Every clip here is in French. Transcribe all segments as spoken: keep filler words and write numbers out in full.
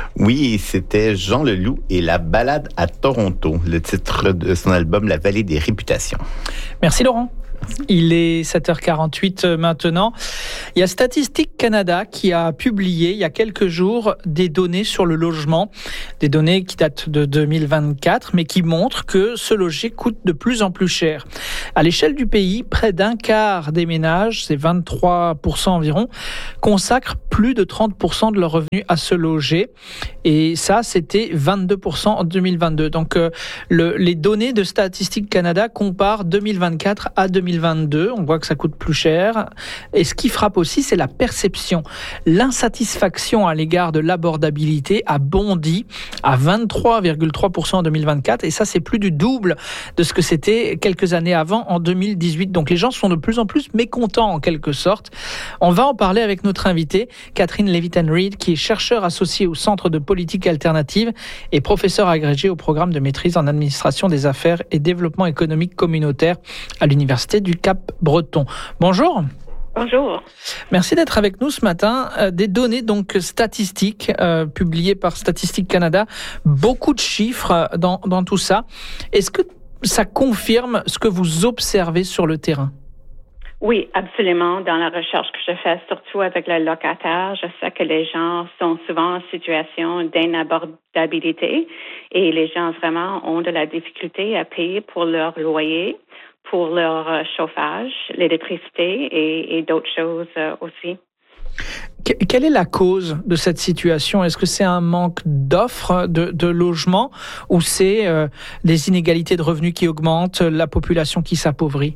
Oui, c'était Jean Leloup et la balade à Toronto, le titre de son album La Vallée des Réputations. Merci Laurent. Il est sept heures quarante-huit maintenant. Il y a Statistique Canada qui a publié il y a quelques jours des données sur le logement, des données qui datent de deux mille vingt-quatre, mais qui montrent que se loger coûte de plus en plus cher. À l'échelle du pays, près d'un quart des ménages, c'est vingt-trois pour cent environ, consacrent plus de trente pour cent de leurs revenus à se loger. Et ça, c'était vingt-deux pour cent en deux mille vingt-deux. Donc, euh, le, les données de Statistique Canada comparent deux mille vingt-quatre à deux mille vingt-deux. On voit que ça coûte plus cher. Et ce qui frappe aussi, c'est la perception. L'insatisfaction à l'égard de l'abordabilité a bondi à vingt-trois virgule trois pour cent en deux mille vingt-quatre. Et ça, c'est plus du double de ce que c'était quelques années avant, en deux mille dix-huit. Donc, les gens sont de plus en plus mécontents, en quelque sorte. On va en parler avec notre invitée, Catherine Levitan-Reid, qui est chercheure associée au Centre de politique alternative et professeure agrégée au programme de maîtrise en administration des affaires et développement économique communautaire à l'Université du Cap-Breton. Bonjour. Bonjour. Merci d'être avec nous ce matin. Euh, des données donc statistiques euh, publiées par Statistique Canada. Beaucoup de chiffres dans, dans tout ça. Est-ce que ça confirme ce que vous observez sur le terrain? Oui, absolument. Dans la recherche que je fais, surtout avec les locataires, je sais que les gens sont souvent en situation d'inabordabilité et les gens vraiment ont de la difficulté à payer pour leur loyer, pour leur chauffage, l'électricité et, et d'autres choses aussi. Quelle est la cause de cette situation? Est-ce que c'est un manque d'offres de, de logements ou c'est euh, les inégalités de revenus qui augmentent, la population qui s'appauvrit?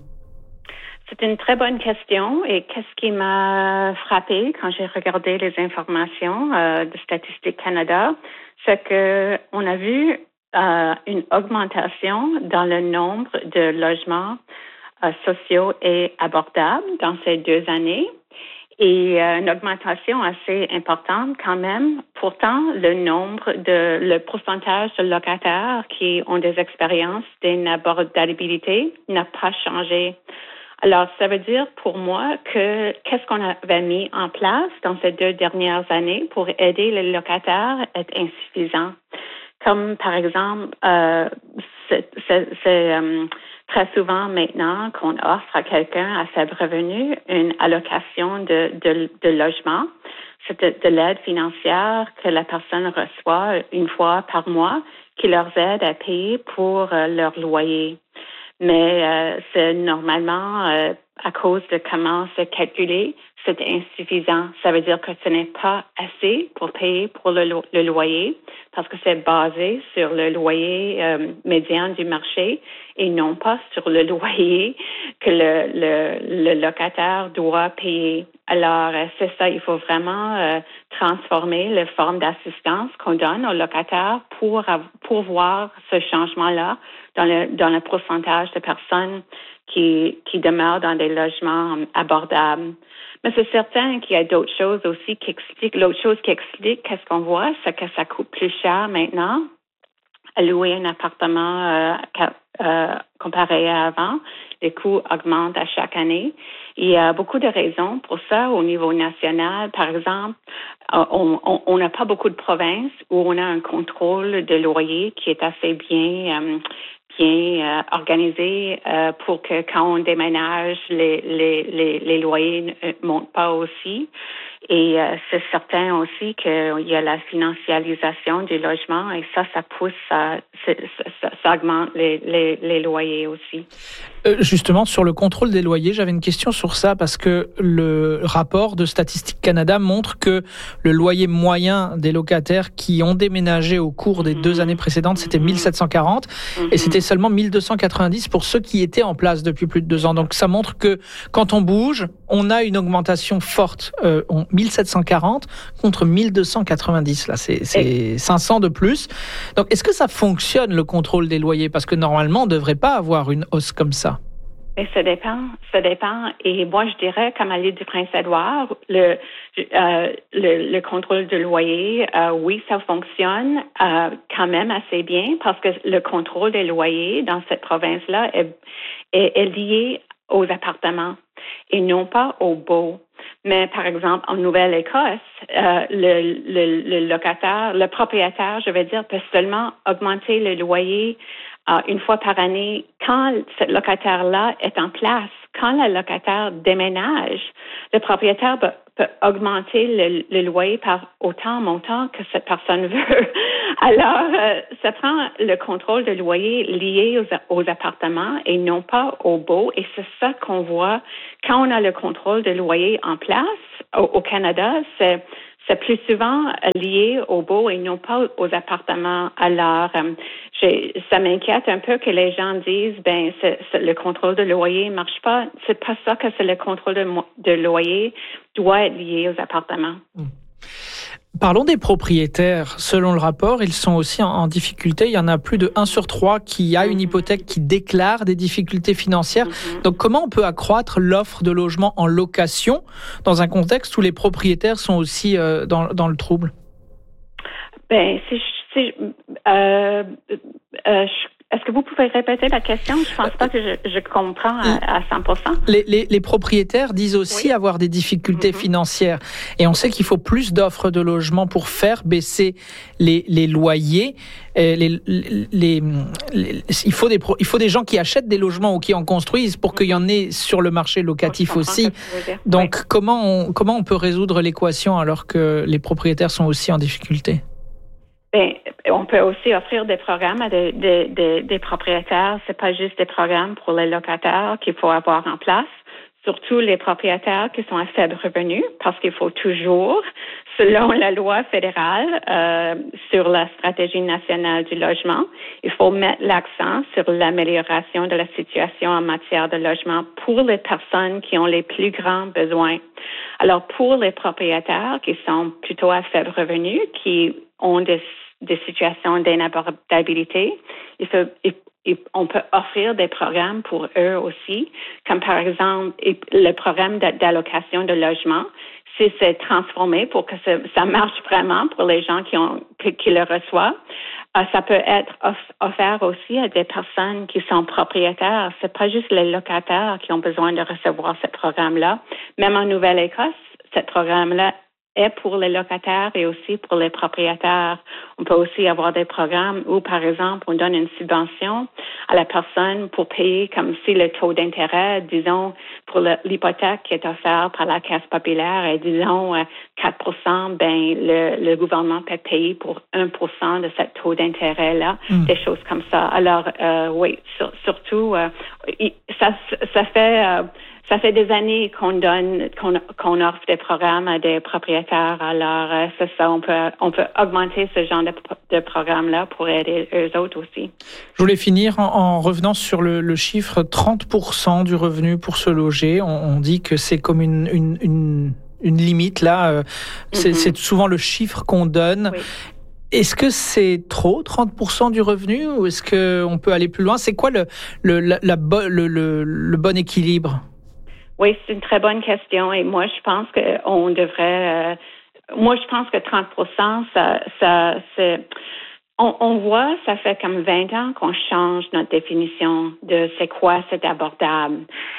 C'est une très bonne question et qu'est-ce qui m'a frappé quand j'ai regardé les informations euh, de Statistique Canada, c'est que on a vu euh, une augmentation dans le nombre de logements euh, sociaux et abordables dans ces deux années et euh, une augmentation assez importante quand même. Pourtant, le nombre de le pourcentage de locataires qui ont des expériences d'inabordabilité n'a pas changé. Alors, ça veut dire pour moi que qu'est-ce qu'on avait mis en place dans ces deux dernières années pour aider les locataires est insuffisant. Comme par exemple, euh, c'est, c'est, c'est euh, très souvent maintenant qu'on offre à quelqu'un à faible revenu une allocation de, de, de logement. C'est de, de l'aide financière que la personne reçoit une fois par mois qui leur aide à payer pour euh, leur loyer. Mais euh, c'est normalement, euh, à cause de comment c'est calculé, c'est insuffisant. Ça veut dire que ce n'est pas assez pour payer pour le, lo- le loyer parce que c'est basé sur le loyer euh, médian du marché et non pas sur le loyer que le, le, le locataire doit payer. Alors, euh, c'est ça, il faut vraiment euh, transformer la forme d'assistance qu'on donne aux locataires pour, pour voir ce changement-là dans le, dans le pourcentage de personnes qui, qui demeurent dans des logements abordables. Mais c'est certain qu'il y a d'autres choses aussi qui expliquent. L'autre chose qui explique qu'est-ce qu'on voit, c'est que ça coûte plus cher maintenant à louer un appartement euh, euh, comparé à avant. Les coûts augmentent à chaque année. Il y a beaucoup de raisons pour ça au niveau national. Par exemple, on n'a pas beaucoup de provinces où on a un contrôle de loyer qui est assez bien euh, bien euh, organisé euh, pour que quand on déménage, les, les, les, les loyers ne montent pas aussi. Et euh, c'est certain aussi qu'il y a la financiarisation du logement et ça, ça pousse, ça, ça, ça, ça augmente les, les, les loyers aussi. Euh, justement, sur le contrôle des loyers, j'avais une question sur ça parce que le rapport de Statistique Canada montre que le loyer moyen des locataires qui ont déménagé au cours des mmh. deux années précédentes, c'était mille sept cent quarante mmh. et c'était seulement mille deux cent quatre-vingt-dix pour ceux qui étaient en place depuis plus de deux ans. Donc ça montre que quand on bouge, on a une augmentation forte. Euh, on, mille sept cent quarante contre mille deux cent quatre-vingt-dix. Là, c'est, c'est cinq cents de plus. Donc, est-ce que ça fonctionne, le contrôle des loyers? Parce que normalement, on ne devrait pas avoir une hausse comme ça. Et ça dépend, ça dépend. Et moi, je dirais, comme à l'île du Prince-Édouard, le, euh, le, le contrôle de loyer, euh, oui, ça fonctionne euh, quand même assez bien parce que le contrôle des loyers dans cette province-là est, est, est lié aux appartements. et non pas au beau. Mais par exemple, en Nouvelle-Écosse, euh, le, le, le locataire, le propriétaire, je vais dire, peut seulement augmenter le loyer euh, une fois par année quand ce locataire-là est en place. Quand le locataire déménage, le propriétaire peut, peut augmenter le, le loyer par autant montant que cette personne veut. Alors, euh, ça prend le contrôle de loyer lié aux, aux appartements et non pas au beau. Et c'est ça qu'on voit quand on a le contrôle de loyer en place au, au Canada. C'est C'est plus souvent lié au beau et non pas aux appartements. Alors, euh, j'ai, ça m'inquiète un peu que les gens disent, ben, c'est, c'est, le contrôle de loyer marche pas. C'est pas ça que c'est le contrôle de, de loyer doit être lié aux appartements. Mmh. Parlons des propriétaires. Selon le rapport, ils sont aussi en, en difficulté. Il y en a plus de un sur trois qui a une hypothèque qui déclare des difficultés financières. Mm-hmm. Donc, comment on peut accroître l'offre de logements en location dans un contexte où les propriétaires sont aussi euh, dans, dans le trouble? Ben, c'est, c'est, euh, euh, est-ce que vous pouvez répéter la question? Je pense pas que je, je comprends à, à cent pour cent. Les, les, les propriétaires disent aussi oui. avoir des difficultés mm-hmm. financières. Et on sait qu'il faut plus d'offres de logements pour faire baisser les, les loyers. Et les, les, les, les, il, faut des, il faut des gens qui achètent des logements ou qui en construisent pour mm-hmm. qu'il y en ait sur le marché locatif aussi. Donc, oui. comment, on, comment on peut résoudre l'équation alors que les propriétaires sont aussi en difficulté? Bien, on peut aussi offrir des programmes à des, des, des, des propriétaires. C'est pas juste des programmes pour les locataires qu'il faut avoir en place. Surtout les propriétaires qui sont à faible revenu, parce qu'il faut toujours, selon la loi fédérale, euh, sur la stratégie nationale du logement, il faut mettre l'accent sur l'amélioration de la situation en matière de logement pour les personnes qui ont les plus grands besoins. Alors, pour les propriétaires qui sont plutôt à faible revenu, qui ont des des situations d'inabordabilité, il faut, il, il, on peut offrir des programmes pour eux aussi, comme par exemple le programme d'allocation de logement. Si c'est transformé pour que ça, ça marche vraiment pour les gens qui, ont, qui, qui le reçoivent, euh, ça peut être off- offert aussi à des personnes qui sont propriétaires. C'est pas juste les locataires qui ont besoin de recevoir ce programme-là. Même en Nouvelle-Écosse, ce programme-là est pour les locataires et aussi pour les propriétaires. On peut aussi avoir des programmes où, par exemple, on donne une subvention à la personne pour payer comme si le taux d'intérêt, disons, pour le, l'hypothèque qui est offerte par la Caisse populaire est, disons, quatre pour cent, ben, le, le gouvernement peut payer pour un pour cent de ce taux d'intérêt-là, mmh. des choses comme ça. Alors, euh, oui, sur, surtout, euh, ça, ça fait... Euh, Ça fait des années qu'on donne, qu'on, qu'on offre des programmes à des propriétaires. Alors, euh, c'est ça, on peut, on peut augmenter ce genre de, de programme-là pour aider eux autres aussi. Je voulais finir en, en revenant sur le, le chiffre trente pour cent du revenu pour se loger. On, on dit que c'est comme une, une, une, une limite, là. Euh, c'est, mm-hmm. c'est souvent le chiffre qu'on donne. Oui. Est-ce que c'est trop, trente pour cent du revenu, ou est-ce qu'on peut aller plus loin? C'est quoi le, le, la, la, le, le, le bon équilibre? Oui, c'est une très bonne question et moi, je pense qu'on devrait... Euh, moi, je pense que trente pour cent, ça, ça c'est... On, on voit, ça fait comme vingt ans qu'on change notre définition de c'est quoi c'est abordable.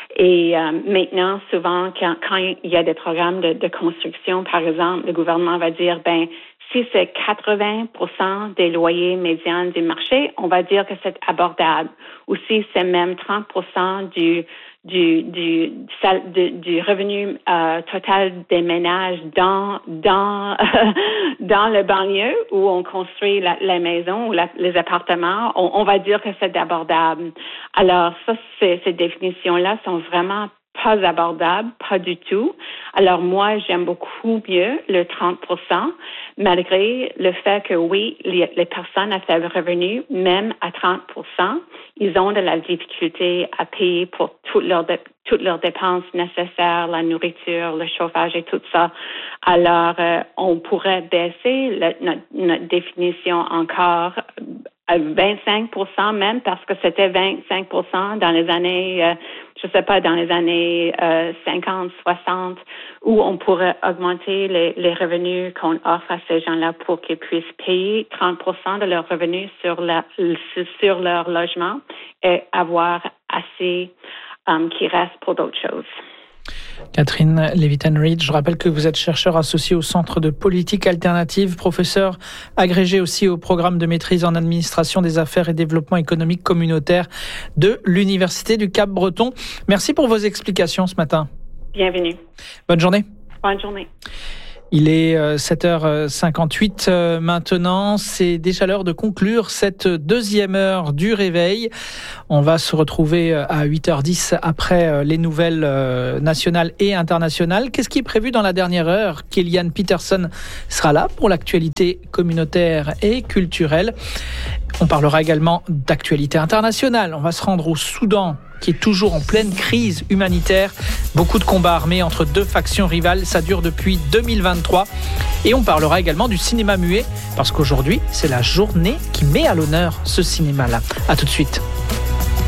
Et euh, maintenant, souvent, quand, quand il y a des programmes de, de construction, par exemple, le gouvernement va dire, ben si c'est quatre-vingts pour cent des loyers médians du marché, on va dire que c'est abordable. Ou si c'est même trente pour cent du du du du, du revenu euh, total des ménages dans dans dans le banlieue où on construit la, la maison ou la, les appartements, on, on va dire que c'est abordable. Alors ça, c'est, ces définitions-là sont vraiment pas abordables, pas du tout. Alors moi, j'aime beaucoup mieux le trente pour cent, malgré le fait que oui, les, les personnes à faible revenu, même à trente pour cent, ils ont de la difficulté à payer pour toutes leurs de, toutes leurs dépenses nécessaires, la nourriture, le chauffage et tout ça. Alors, euh, on pourrait baisser le, notre, notre définition encore à vingt-cinq pour cent même, parce que c'était vingt-cinq pour cent dans les années, euh, je sais pas, dans les années euh, cinquante, soixante, où on pourrait augmenter les, les revenus qu'on offre à ces gens-là pour qu'ils puissent payer trente pour cent de leurs revenus sur, la, sur leur logement et avoir assez um, qui reste pour d'autres choses. Catherine Levitan-Reid, je rappelle que vous êtes chercheur associé au Centre de politique alternative, professeur agrégé aussi au programme de maîtrise en administration des affaires et développement économique communautaire de l'Université du Cap-Breton. Merci pour vos explications ce matin. Bienvenue. Bonne journée. Bonne journée. Il est sept heures cinquante-huit maintenant, c'est déjà l'heure de conclure cette deuxième heure du réveil. On va se retrouver à huit heures dix après les nouvelles nationales et internationales. Qu'est-ce qui est prévu dans la dernière heure ? Kylian Peterson sera là pour l'actualité communautaire et culturelle. On parlera également d'actualité internationale. On va se rendre au Soudan, qui est toujours en pleine crise humanitaire. Beaucoup de combats armés entre deux factions rivales. Ça dure depuis deux mille vingt-trois. Et on parlera également du cinéma muet, parce qu'aujourd'hui, c'est la journée qui met à l'honneur ce cinéma-là. À tout de suite.